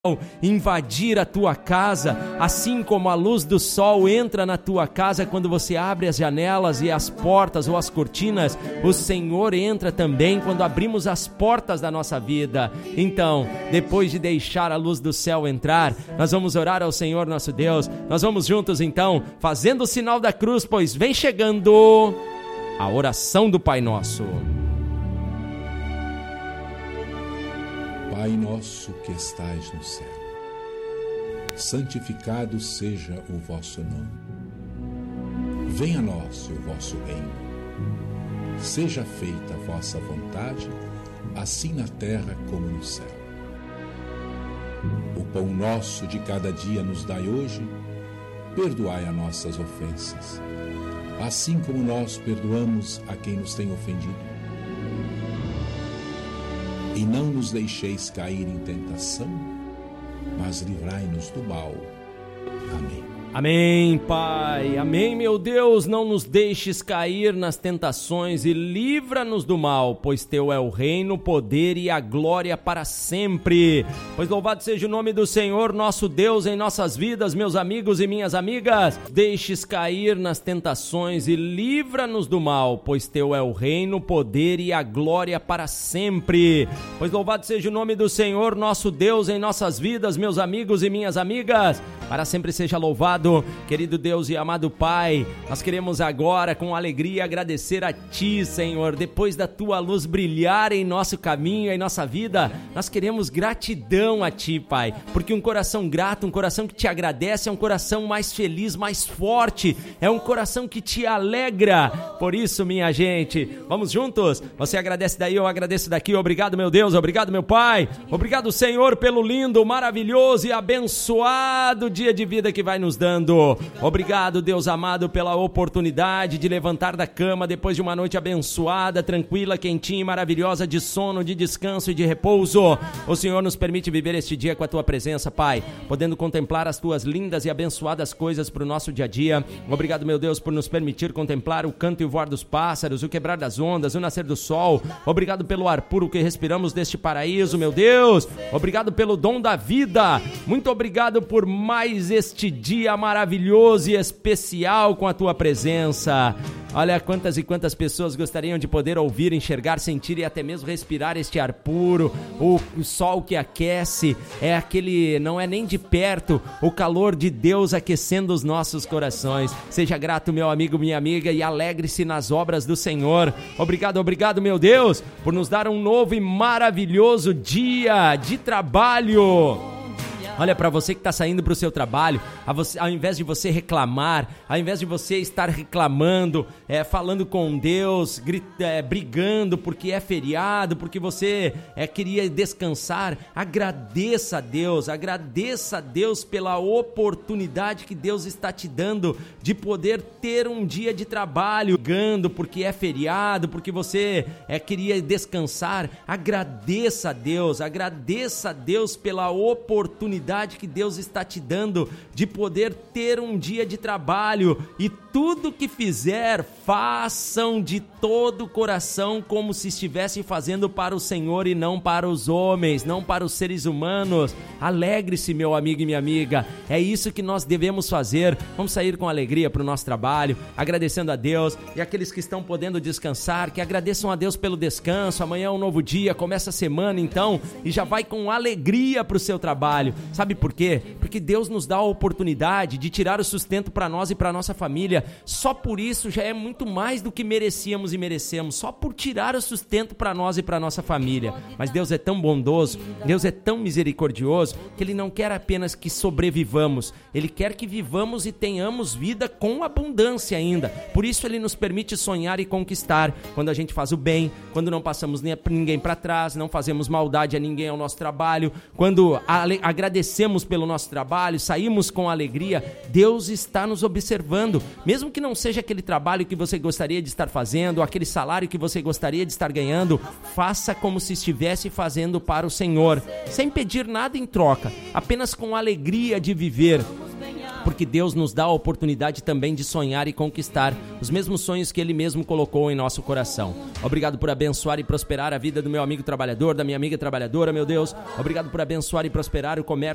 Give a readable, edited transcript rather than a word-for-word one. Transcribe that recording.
invadir a tua casa, assim como a luz do sol entra na tua casa quando você abre as janelas e as portas ou as cortinas, o Senhor entra também quando abrimos as portas da nossa vida. Então, depois de deixar a luz do céu entrar, nós vamos orar ao Senhor nosso Deus. Nós vamos juntos então, fazendo o sinal da cruz, pois vem chegando a oração do Pai Nosso. Pai nosso que estais no céu, santificado seja o vosso nome. Venha a nós o vosso reino. Seja feita a vossa vontade, assim na terra como no céu. O pão nosso de cada dia nos dai hoje. Perdoai as nossas ofensas, assim como nós perdoamos a quem nos tem ofendido. E não nos deixeis cair em tentação, mas livrai-nos do mal. Amém. Amém, Pai. Amém, meu Deus. Não nos deixes cair nas tentações e livra-nos do mal, pois Teu é o reino, o poder e a glória para sempre. Pois louvado seja o nome do Senhor, nosso Deus, em nossas vidas, meus amigos e minhas amigas. Deixes cair nas tentações e livra-nos do mal, pois Teu é o reino, o poder e a glória para sempre. Pois louvado seja o nome do Senhor, nosso Deus, em nossas vidas, meus amigos e minhas amigas. Para sempre seja louvado, querido Deus e amado Pai. Nós queremos agora com alegria agradecer a Ti, Senhor, depois da Tua luz brilhar em nosso caminho, em nossa vida. Nós queremos gratidão a Ti, Pai, porque um coração grato, um coração que Te agradece é um coração mais feliz, mais forte, é um coração que Te alegra. Por isso, minha gente, vamos juntos? Você agradece daí, eu agradeço daqui. Obrigado, meu Deus, obrigado, meu Pai, obrigado, Senhor, pelo lindo, maravilhoso e abençoado dia de vida que vai nos dando. Obrigado, Deus amado, pela oportunidade de levantar da cama depois de uma noite abençoada, tranquila, quentinha e maravilhosa de sono, de descanso e de repouso. O Senhor nos permite viver este dia com a Tua presença, Pai, podendo contemplar as Tuas lindas e abençoadas coisas para o nosso dia a dia. Obrigado, meu Deus, por nos permitir contemplar o canto e o voar dos pássaros, o quebrar das ondas, o nascer do sol. Obrigado pelo ar puro que respiramos deste paraíso, meu Deus. Obrigado pelo dom da vida. Muito obrigado por mais este dia maravilhoso e especial com a Tua presença. Olha quantas e quantas pessoas gostariam de poder ouvir, enxergar, sentir e até mesmo respirar este ar puro. O sol que aquece é aquele, não é nem de perto, o calor de Deus aquecendo os nossos corações. Seja grato, meu amigo, minha amiga, e alegre-se nas obras do Senhor. Obrigado, obrigado, meu Deus, por nos dar um novo e maravilhoso dia de trabalho. Olha, para você que está saindo para o seu trabalho, ao invés de você reclamar, ao invés de você estar reclamando, falando com Deus, brigando porque é feriado, porque você queria descansar, agradeça a Deus pela oportunidade que Deus está te dando de poder ter um dia de trabalho, brigando porque é feriado, porque você queria descansar, agradeça a Deus pela oportunidade que Deus está te dando de poder ter um dia de trabalho. E tudo que fizer, façam de todo o coração, como se estivessem fazendo para o Senhor e não para os homens, não para os seres humanos. Alegre-se, meu amigo e minha amiga, é isso que nós devemos fazer. Vamos sair com alegria para o nosso trabalho, agradecendo a Deus, e aqueles que estão podendo descansar, que agradeçam a Deus pelo descanso. Amanhã é um novo dia, começa a semana então, e já vai com alegria para o seu trabalho. Sabe por quê? Porque Deus nos dá a oportunidade de tirar o sustento para nós e para nossa família. Só por isso já é muito mais do que merecíamos e merecemos, só por tirar o sustento para nós e para nossa família. Mas Deus é tão bondoso, Deus é tão misericordioso, que Ele não quer apenas que sobrevivamos, Ele quer que vivamos e tenhamos vida com abundância ainda. Por isso Ele nos permite sonhar e conquistar. Quando a gente faz o bem, quando não passamos ninguém para trás, não fazemos maldade a ninguém ao nosso trabalho, quando agradecemos pelo nosso trabalho, saímos com alegria, Deus está nos observando. Mesmo que não seja aquele trabalho que você gostaria de estar fazendo, aquele salário que você gostaria de estar ganhando, faça como se estivesse fazendo para o Senhor, sem pedir nada em troca, apenas com alegria de viver. porque Deus nos dá a oportunidade também de sonhar e conquistar os mesmos sonhos que Ele mesmo colocou em nosso coração. Obrigado por abençoar e prosperar a vida do meu amigo trabalhador, da minha amiga trabalhadora, meu Deus. Obrigado por abençoar e prosperar o comércio